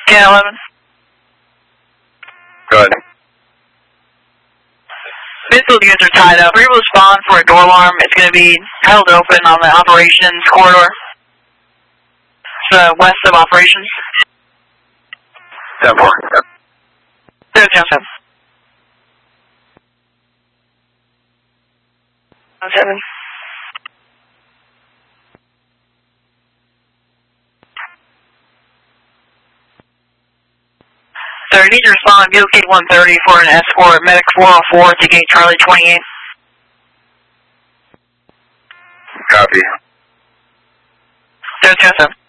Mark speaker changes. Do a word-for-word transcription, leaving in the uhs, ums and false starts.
Speaker 1: ten eleven.
Speaker 2: Go ahead.
Speaker 1: Missile units are tied up. We're able to respond for a door alarm. It's going to be held open on the operations corridor. So west of operations.
Speaker 2: ten four.
Speaker 1: zero zero seven. seven. So I need to respond to Gate one thirty for an escort medic four oh four to Gate Charlie twenty-eight.
Speaker 2: Copy.
Speaker 1: zero zero seven.